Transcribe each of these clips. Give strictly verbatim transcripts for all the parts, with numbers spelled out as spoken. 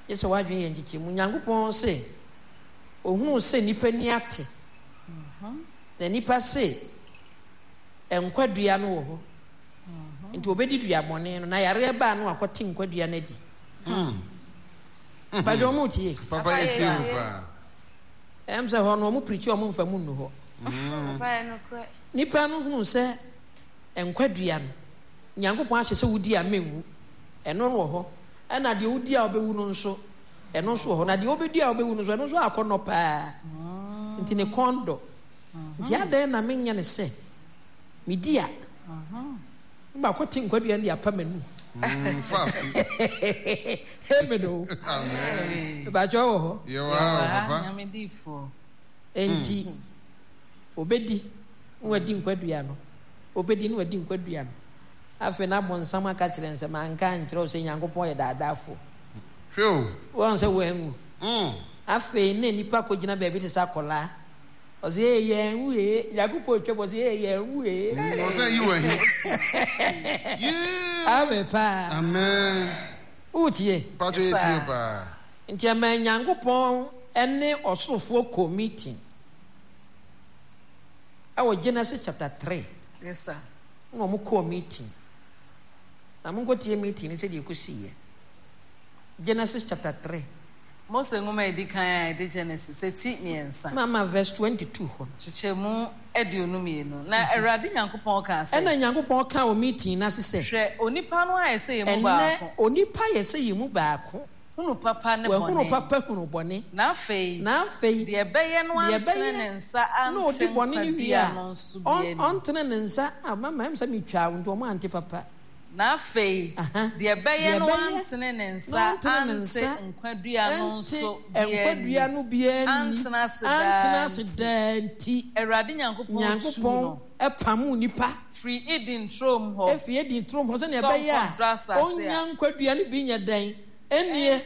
Yes, why do you enjoy Munyangupon say? Oh, who say Nipeniate? The Nipa say, and Quadriano into obedi Diamone, and I are ban or cutting Quadrianedi. But your muti, Papa is here. I'm the one who preach your moon for Muno. Nipano who say, and Quadrian. Nyankopon ahye se wudi amenwu eno no ho na de wudi a obewu no nso eno so ho na de obedi a obewu no nso eno so akono pa nti ne kondo nti ade na menya ne se medi a ba kwoti nkwadua ndi apa manu fast hemedo amen ba jo ho ye wa papa nyamedifo enti obedi nwadi nkwadua no obedi no wadi nkwadua no afe na bonsama ka kire nse man kan kire o se Nyankopon ye daadafo hwe won se wenwu mm afe ne nipa ko gina ba bi te sakola o se ye enwu e Nyankopon twebo se ye enwu e o se yi wa hi yeah ave pa amen utie pato ye tie pa nti ama Nyankopon ene osorofo ko meeting awo Genesis chapter three. Yes sir. No mo ko meeting. Na mo go tie meeting ni se de kusiye. Genesis chapter three. Mose ngoma edikan ede Genesis eti miensa. Mama verse twenty-two ho. Chichemu eduonu mienu. Na Awurade Nyankopon ka ase. E na Nyankopon ka o meeting na sese. Hwe onipa no ayese yemu baako. Enne onipa yese yemu baako. Hunu papa ne bone. We hunu papa hunu bone. Na afei. Na afei. De ebeye no antene ne nsa no di bone ni wi a. On ontene ne nsa ah mama em sa mi twa wo ndo mo ante papa. Na afei. De ebeye no antene ne nsa ante nkwadua no nso. Nkwadua no bia ni. Antena se da. Antena se da nti. Awurade Nyankopon. Nyankopon epamu nipa. Free Eden trom ho. E free Eden trom ho se ne ebeye a. Onya nkwadua ni bi nya dan. Enie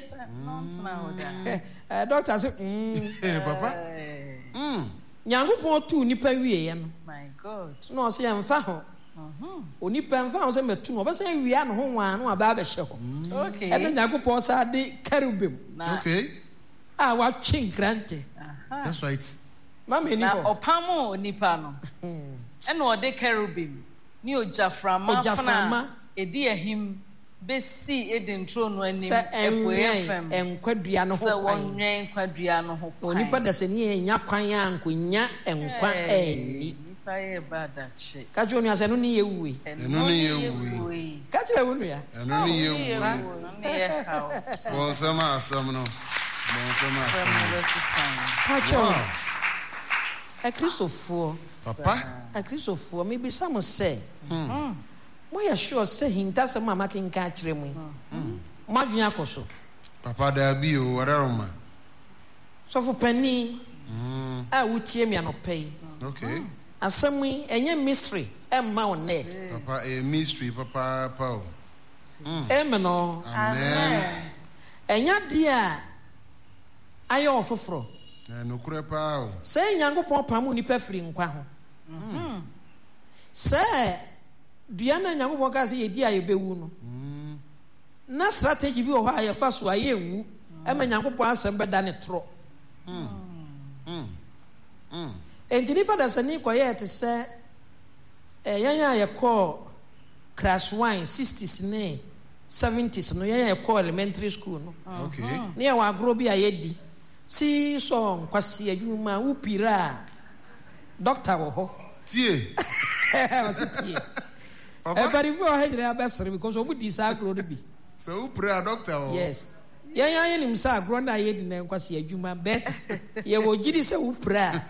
eh doctor say mm eh papa mm Nyankopon tu nipa wiye no my god no say emfa ho mhm onipa emfa ho say metu no be say wiya no ho wan no aba ba hye ho okay e be Nyankopon sa de kerubim okay ah wa twin grante that's right mama ni ho na opamo onipa no e no de kerubim ni ojaframa fana edi ahim besi Eden throne no anim epo F M enkwadua no ho kwan se wonwen nkwadua no ho kwan onipa da se ni enya kwan ankonya enkwa eni nipa ye bada che ka jo ni ase no ni yewuwe eno ni yewuwe ka je wonu ya eno ni yewuwe ni ye hawo won sama asam no won sama asam ka jo e Christopher papa e Christopher me bi sam se hmm mo ya sure say hinta se mama kin ka kire mu mo adwen akoso papa da bi o wararoma so for penny mm a wutie mi anopai okay asem enye mystery e ma on net papa a mystery papa pao amen no amen enya dia ayo ofoforo na no kure pao say Nyankopon pamu ni pafiri nkwa ho mhm say duana Nyankopon ka say yedi ayebewu no na strategy bi o ha ya fa so ayenwu e ma Nyankopon asem beda ne tro mm mm enti pa da sani ko ye te se eh yanya ye call class one sixties ne seventies no yanya ye call elementary school no okay ne ya wa agro bi ayedi si so nkwasi adwuma upira doctor wo ho tie tie papa e bari fu o hejere abesere because o budi sa agro no bi so upira doctor wo yes yan yan nim sa agro na ayedi na nkwasi adwuma be ye wo gidi se upira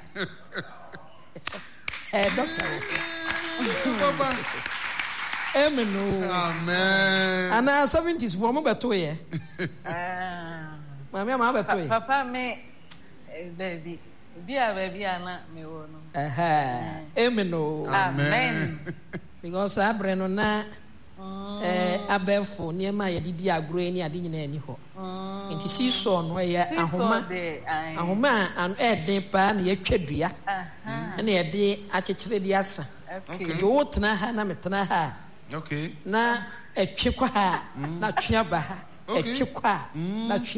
eh doctor wo papa amen amen ana seventies for mo beto ye ah mama ma beto ye papa me baby bia baby ana me wo no eh amen amen because abreno na eh abefo niema ye didi agro ni ade nyina ani ho nti si so no ye ahoma ahoma an eden pa na ye twadua na ye de akekere di asa okay do tena ha na metena ha okay na etwe kwa ha na twia ba ha etwe kwa na